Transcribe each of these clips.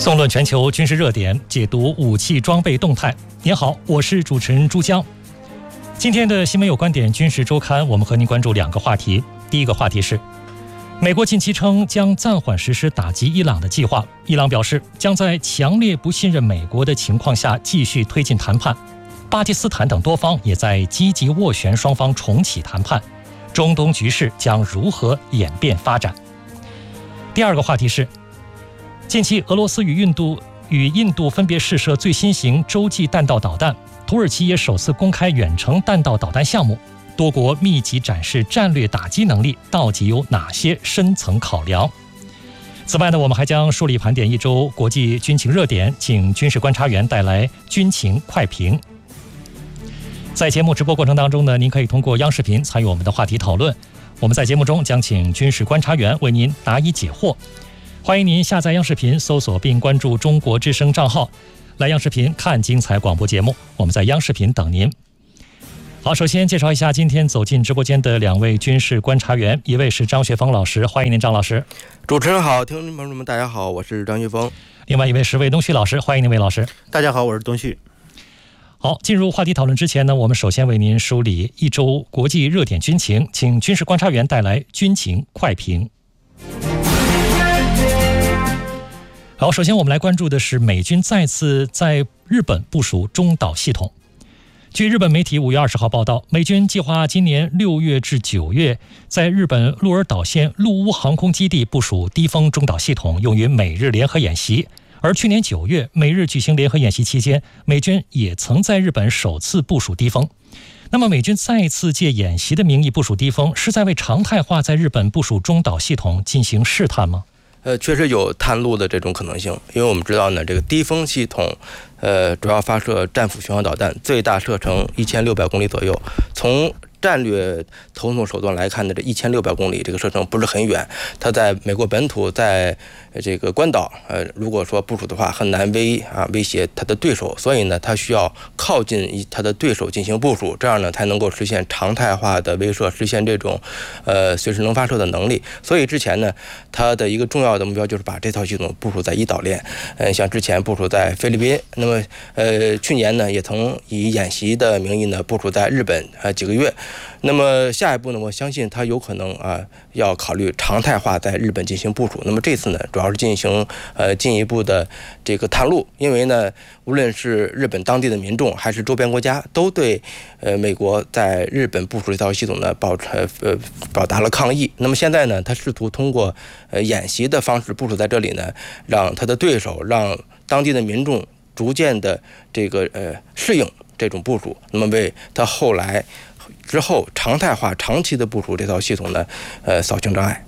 纵论全球军事热点，解读武器装备动态。您好，我是主持人朱江。今天的新闻有观点军事周刊，我们和您关注两个话题。第一个话题是，美国近期称将暂缓实施打击伊朗的计划，伊朗表示将在强烈不信任美国的情况下继续推进谈判。巴基斯坦等多方也在积极斡旋双方重启谈判。中东局势将如何演变发展？第二个话题是，近期俄罗斯与印度分别试射最新型洲际弹道导弹，土耳其也首次公开远程弹道导弹项目，多国密集展示战略打击能力，到底有哪些深层考量？此外呢，我们还将梳理盘点一周国际军情热点，请军事观察员带来军情快评。在节目直播过程当中呢，您可以通过央视频参与我们的话题讨论。我们在节目中将请军事观察员为您答疑解惑。欢迎您下载央视频，搜索并关注中国之声账号，来央视频看精彩广播节目。我们在央视频等您。好，首先介绍一下今天走进直播间的两位军事观察员，一位是张学峰老师，欢迎您张老师。 主持人好，听众朋友们大家好，我是张学峰。 另外一位是魏东旭老师，欢迎您魏老师。 大家好，我是东旭。 好，进入话题讨论之前呢，我们首先为您梳理一周国际热点军情，请军事观察员带来军情快评。好，首先我们来关注的是美军再次在日本部署中岛系统。据日本媒体5月20号报道，美军计划今年6月至9月在日本鹿儿岛县陆屋航空基地部署低风中岛系统，用于美日联合演习。而去年9月，美日举行联合演习期间，美军也曾在日本首次部署低风。那么，美军再次借演习的名义部署低风，是在为常态化在日本部署中岛系统进行试探吗？ 确实有探路的这种可能性，因为我们知道呢，这个低风系统，主要发射战斧巡航导弹，最大射程1600公里左右。从战略投送手段来看呢，这1600公里这个射程不是很远，它在美国本土，在这个关岛，如果说部署的话，很难威胁它的对手，所以呢，它需要靠近它的对手进行部署，这样呢才能够实现常态化的威慑，实现这种随时能发射的能力。所以之前呢，它的一个重要的目标就是把这套系统部署在伊岛链，像之前部署在菲律宾，那么去年呢也曾以演习的名义呢部署在日本几个月。那么下一步呢，我相信它有可能要考虑常态化在日本进行部署。那么这次呢，主要是进行进一步的这个探路，因为呢，无论是日本当地的民众还是周边国家，都对美国在日本部署这套系统呢表达了抗议。那么现在呢，他试图通过演习的方式部署在这里呢，让他的对手，让当地的民众逐渐的这个适应这种部署，那么为他之后常态化长期的部署这套系统呢扫清障碍。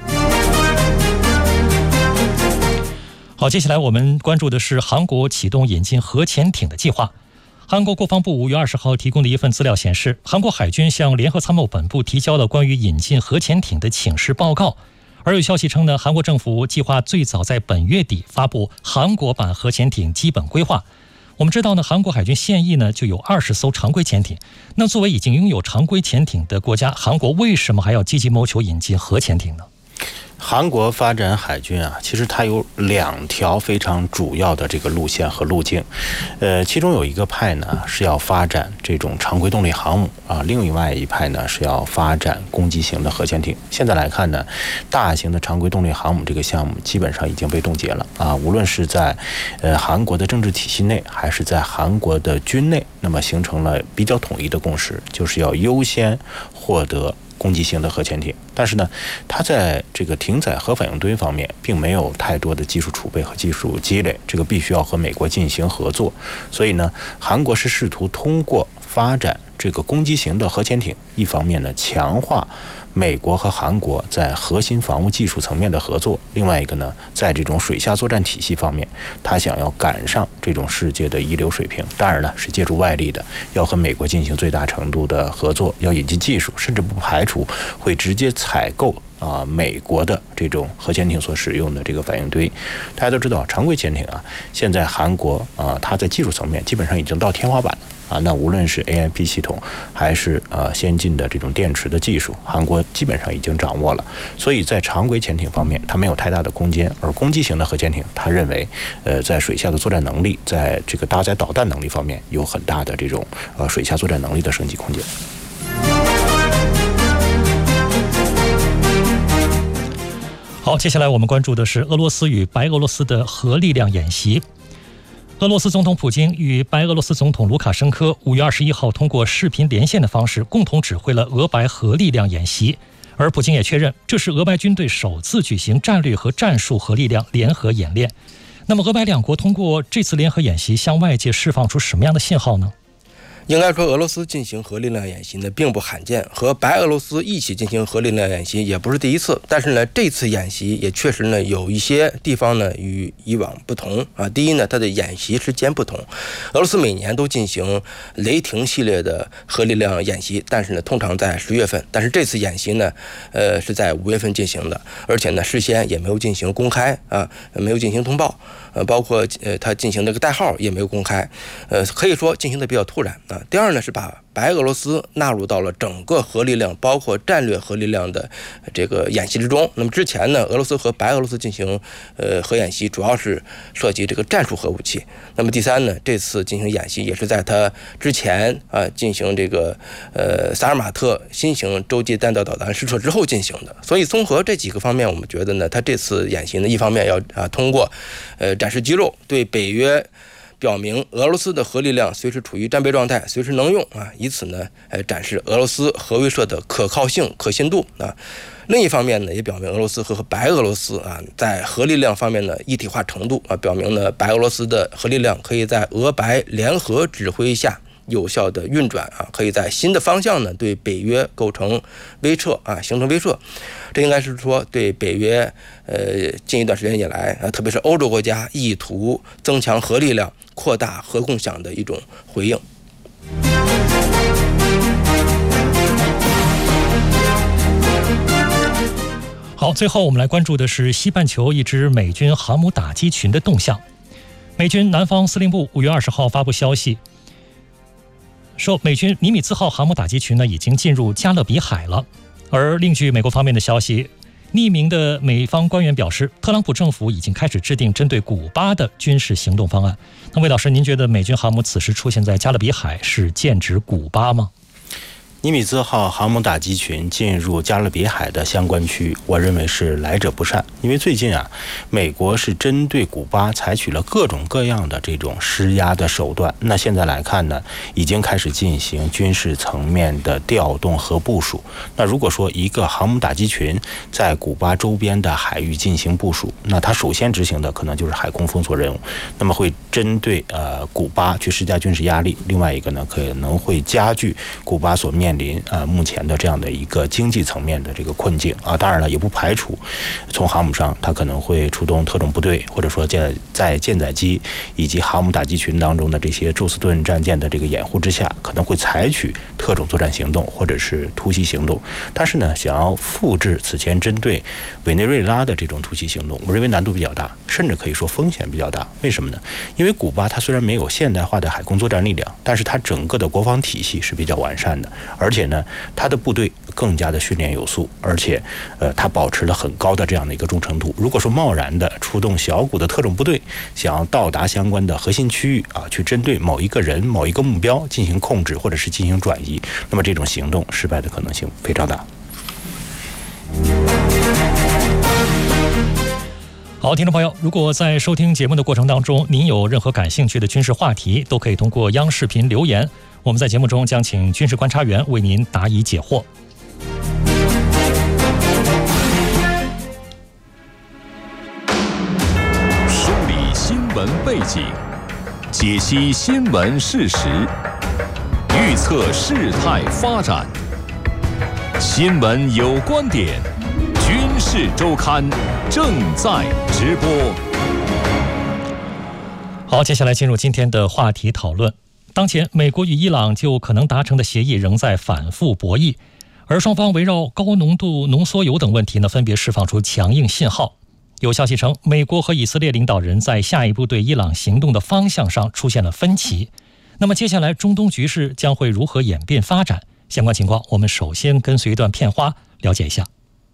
好，接下来我们关注的是韩国启动引进核潜艇的计划。韩国国防部5月20号提供的一份资料显示，韩国海军向联合参谋本部提交了关于引进核潜艇的请示报告。而有消息称呢，韩国政府计划最早在本月底发布韩国版核潜艇基本规划。我们知道呢，韩国海军现役呢就有20艘常规潜艇。那作为已经拥有常规潜艇的国家，韩国为什么还要积极谋求引进核潜艇呢？ 韩国发展海军其实它有2条非常主要的这个路线和路径，其中有一个派呢是要发展这种常规动力航母另外一派呢是要发展攻击型的核潜艇。现在来看呢，大型的常规动力航母这个项目基本上已经被冻结了无论是在韩国的政治体系内，还是在韩国的军内，那么形成了比较统一的共识，就是要优先获得攻击型的核潜艇。但是呢，它在这个停载核反应堆方面并没有太多的技术储备和技术积累，这个必须要和美国进行合作。所以呢，韩国是试图通过发展这个攻击型的核潜艇，一方面呢强化美国和韩国在核心防务技术层面的合作，另外一个呢，在这种水下作战体系方面，他想要赶上这种世界的一流水平。当然了，是借助外力的，要和美国进行最大程度的合作，要引进技术，甚至不排除会直接采购美国的这种核潜艇所使用的这个反应堆。大家都知道，常规潜艇现在韩国它在技术层面基本上已经到天花板了。 啊。那无论是 AIP 系统还是先进的这种电池的技术，韩国基本上已经掌握了。所以在常规潜艇方面，它没有太大的空间，而攻击型的核潜艇，他认为在水下的作战能力，在这个搭载导弹能力方面有很大的这种水下作战能力的升级空间。 好，接下来我们关注的是俄罗斯与白俄罗斯的核力量演习。俄罗斯总统普京与白俄罗斯总统卢卡申科5月21号通过视频连线的方式，共同指挥了俄白核力量演习。而普京也确认，这是俄白军队首次举行战略和战术核力量联合演练。那么，俄白两国通过这次联合演习，向外界释放出什么样的信号呢？ 应该说，俄罗斯进行核力量演习呢，并不罕见，和白俄罗斯一起进行核力量演习也不是第一次。但是呢，这次演习也确实呢有一些地方呢与以往不同啊。第一呢，它的演习时间不同。俄罗斯每年都进行雷霆系列的核力量演习，但是呢，通常在10月份。但是这次演习呢，是在5月份进行的，而且呢，事先也没有进行公开啊，没有进行通报，包括它进行这个代号也没有公开，可以说进行的比较突然啊。第二呢，是把白俄罗斯纳入到了整个核力量，包括战略核力量的这个演习之中。那么之前呢，俄罗斯和白俄罗斯进行核演习，主要是涉及这个战术核武器。那么第三呢，这次进行演习也是在它之前进行这个萨尔马特新型洲际弹道导弹试射之后进行的。所以综合这几个方面，我们觉得呢，它这次演习呢，一方面要通过展示肌肉，对北约表明俄罗斯的核力量随时处于战备状态，随时能用啊，以此呢，展示俄罗斯核威慑的可靠性、可信度啊。另一方面呢，也表明俄罗斯和白俄罗斯啊，在核力量方面的一体化程度啊，表明呢，白俄罗斯的核力量可以在俄白联合指挥下有效的运转啊，可以在新的方向呢对北约构成威慑啊，形成威慑。这应该是说对北约近一段时间以来啊，特别是欧洲国家意图增强核力量、扩大核共享的一种回应。 好，最后我们来关注的是西半球一支美军航母打击群的动向。美军南方司令部5月20号发布消息，说美军尼米兹号航母打击群呢已经进入加勒比海了。而另据美国方面的消息，匿名的美方官员表示，特朗普政府已经开始制定针对古巴的军事行动方案。那魏老师，您觉得美军航母此时出现在加勒比海是剑指古巴吗？ 尼米兹号航母打击群进入加勒比海的相关区域，我认为是来者不善。因为最近美国是针对古巴采取了各种各样的这种施压的手段。那现在来看呢，已经开始进行军事层面的调动和部署。那如果说一个航母打击群在古巴周边的海域进行部署，那它首先执行的可能就是海空封锁任务，那么会针对古巴去施加军事压力。另外一个呢，可能会加剧古巴所面临目前的这样的一个经济层面的这个困境啊。当然了，也不排除从航母上它可能会出动特种部队，或者说在舰载机以及航母打击群当中的这些宙斯盾战舰的这个掩护之下，可能会采取特种作战行动或者是突袭行动。但是呢，想要复制此前针对委内瑞拉的这种突袭行动，我认为难度比较大，甚至可以说风险比较大。为什么呢？因为古巴它虽然没有现代化的海空作战力量，但是它整个的国防体系是比较完善的，而且呢，它的部队更加的训练有素，而且它保持了很高的这样的一个忠诚度。如果说贸然的出动小股的特种部队，想要到达相关的核心区域去针对某一个人、某一个目标进行控制或者是进行转移，那么这种行动失败的可能性非常大。 好，听众朋友，如果在收听节目的过程当中，您有任何感兴趣的军事话题，都可以通过央视频留言，我们在节目中将请军事观察员为您答疑解惑。 梳理新闻背景，解析新闻事实，预测事态发展。新闻有观点，军事周刊正在直播。 好，接下来进入今天的话题讨论。当前，美国与伊朗就可能达成的协议仍在反复博弈，而双方围绕高浓度浓缩铀等问题呢，分别释放出强硬信号。有消息称，美国和以色列领导人在下一步对伊朗行动的方向上出现了分歧。 那么接下来中东局势将会如何演变发展？相关情况，我们首先跟随一段片花了解一下。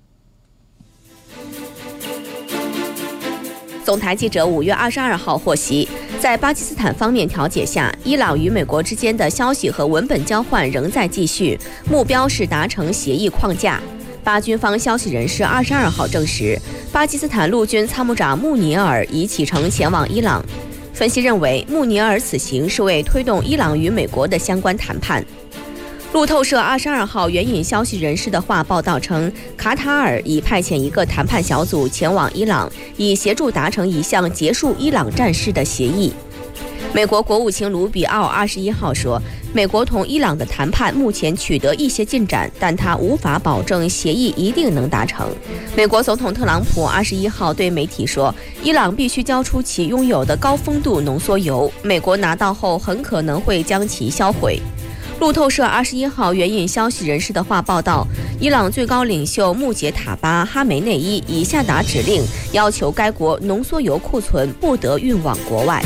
总台记者5月22号获悉，在巴基斯坦方面调解下，伊朗与美国之间的消息和文本交换仍在继续，目标是达成协议框架。巴军方消息人士22号证实，巴基斯坦陆军参谋长穆尼尔已启程前往伊朗。分析认为，穆尼尔此行是为推动伊朗与美国的相关谈判。路透社22号援引消息人士的话报道称，卡塔尔已派遣一个谈判小组前往伊朗，以协助达成一项结束伊朗战事的协议。美国国务卿卢比奥21号说，美国同伊朗的谈判目前取得一些进展，但他无法保证协议一定能达成。美国总统特朗普21号对媒体说，伊朗必须交出其拥有的高丰度浓缩铀，美国拿到后很可能会将其销毁。路透社21号援引消息人士的话报道，伊朗最高领袖穆杰塔巴·哈梅内伊已下达指令，要求该国浓缩铀库存不得运往国外。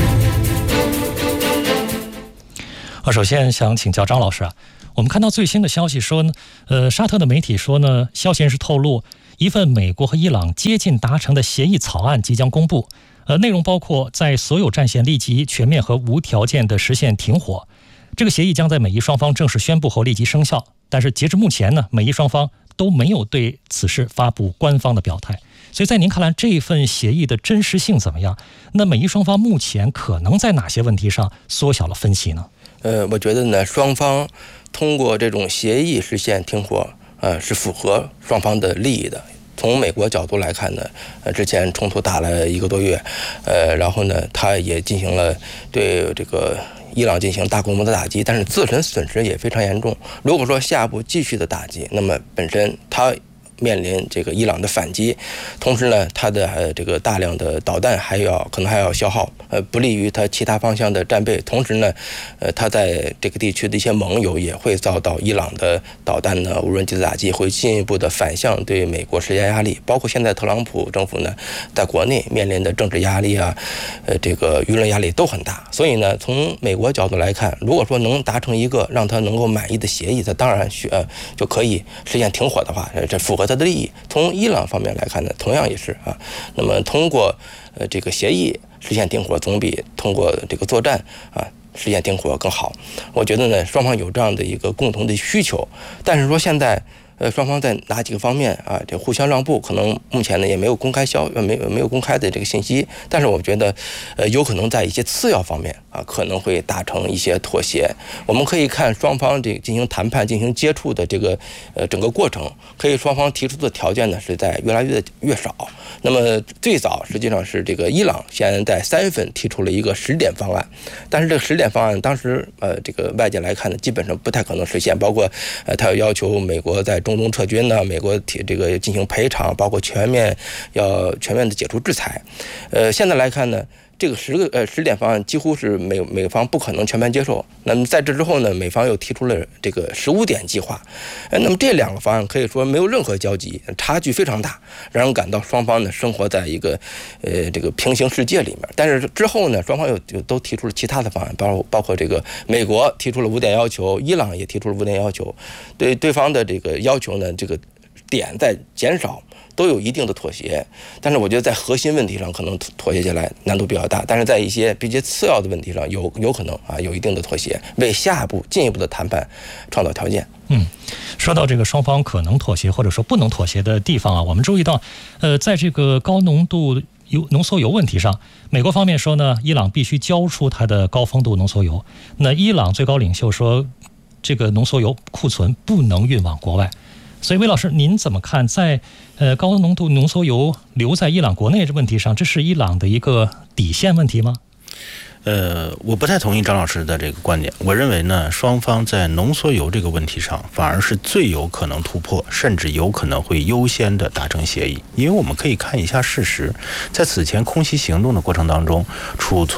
首先想请教张老师啊，我们看到最新的消息说呢，沙特的媒体说呢，消息人士透露，一份美国和伊朗接近达成的协议草案即将公布，内容包括在所有战线立即全面和无条件的实现停火。这个协议将在美伊双方正式宣布后立即生效，但是截至目前呢，美伊双方都没有对此事发布官方的表态。所以在您看来，这份协议的真实性怎么样？那美伊双方目前可能在哪些问题上缩小了分歧呢？ 我觉得呢，双方通过这种协议实现停火，是符合双方的利益的。从美国角度来看呢，之前冲突打了1个多月，然后呢，他也进行了对这个伊朗进行大规模的打击，但是自身损失也非常严重。如果说下一步继续的打击，那么本身他面临这个伊朗的反击，同时呢，它的这个大量的导弹可能还要消耗，不利于它其他方向的战备。同时呢，它在这个地区的一些盟友也会遭到伊朗的导弹呢、无人机的打击，会进一步的反向对美国施加压力。包括现在特朗普政府呢，在国内面临的政治压力啊，这个舆论压力都很大。所以呢，从美国角度来看，如果说能达成一个让他能够满意的协议，他当然就可以实现停火的话，这符合他的利益。从伊朗方面来看呢，同样也是啊。那么通过这个协议实现停火，总比通过这个作战实现停火更好。我觉得呢，双方有这样的一个共同的需求，但是说现在双方在哪几个方面这互相让步，可能目前呢也没有公开没有公开的这个信息。但是我觉得有可能在一些次要方面可能会达成一些妥协。我们可以看双方这个进行谈判、进行接触的这个整个过程，可以双方提出的条件呢是在越来越少。那么最早实际上是这个伊朗现在3月份提出了一个10点方案，但是这个10点方案当时这个外界来看呢，基本上不太可能实现，包括他要求美国在中东撤军呢，美国这个进行赔偿，包括全面的解除制裁。现在来看呢，这个10点方案几乎是美方不可能全盘接受。那么在这之后呢，美方又提出了这个15点计划。那么这2个方案可以说没有任何交集，差距非常大，让人感到双方呢生活在一个这个平行世界里面。但是之后呢，双方又都提出了其他的方案，包括这个美国提出了5点要求，伊朗也提出了5点要求，对方的这个要求呢，这个点在减少，都有一定的妥协。但是我觉得在核心问题上可能妥协起来难度比较大，但是在一些比较次要的问题上有可能有一定的妥协，为下一步进一步的谈判创造条件。 说到这个双方可能妥协或者说不能妥协的地方我们注意到在这个高浓度浓缩铀问题上，美国方面说呢，伊朗必须交出它的高丰度浓缩铀。那伊朗最高领袖说，这个浓缩铀库存不能运往国外。所以魏老师您怎么看在高浓度浓缩铀留在伊朗国内这问题上，这是伊朗的一个底线问题吗？ 我不太同意张老师的这个观点。我认为呢，双方在浓缩铀这个问题上反而是最有可能突破，甚至有可能会优先的达成协议。因为我们可以看一下事实，在此前空袭行动的过程当中，储存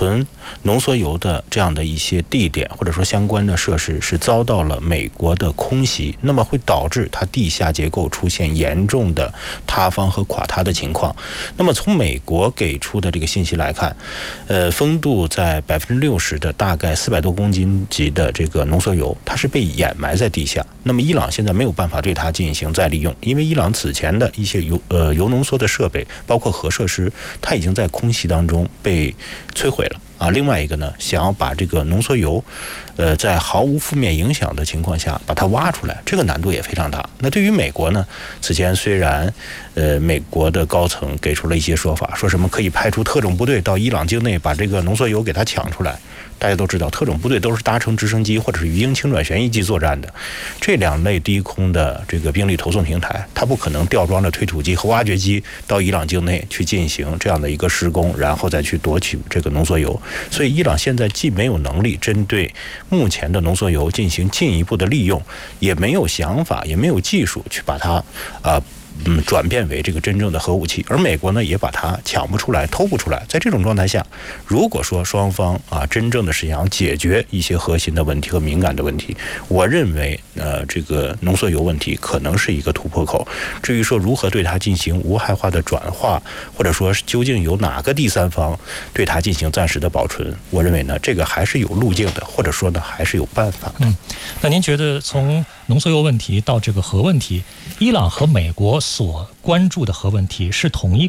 浓缩铀的这样的一些地点或者说相关的设施是遭到了美国的空袭，那么会导致它地下结构出现严重的塌方和垮塌的情况。那么从美国给出的这个信息来看，风度在60%的大概400多公斤级的这个浓缩铀，它是被掩埋在地下。那么伊朗现在没有办法对它进行再利用，因为伊朗此前的一些铀浓缩的设备，包括核设施，它已经在空袭当中被摧毁了。另外一个呢，想要把这个浓缩铀，在毫无负面影响的情况下把它挖出来，这个难度也非常大。那对于美国呢，此前虽然美国的高层给出了一些说法，说什么可以派出特种部队到伊朗境内把这个浓缩铀给它抢出来。大家都知道，特种部队都是搭乘直升机或者是鱼鹰轻转旋翼机作战的，这两类低空的这个兵力投送平台，它不可能吊装着推土机和挖掘机到伊朗境内去进行这样的一个施工，然后再去夺取这个浓缩铀。所以伊朗现在既没有能力针对目前的浓缩铀进行进一步的利用，也没有想法，也没有技术去把它转变为这个真正的核武器，而美国呢也把它抢不出来、偷不出来。在这种状态下，如果说双方真正的是想解决一些核心的问题和敏感的问题，我认为这个浓缩铀问题可能是一个突破口。至于说如何对它进行无害化的转化，或者说究竟有哪个第三方对它进行暂时的保存，我认为呢这个还是有路径的，或者说呢还是有办法的。 那您觉得从浓缩铀问题到这个核问题，伊朗和美国所关注的核问题是同一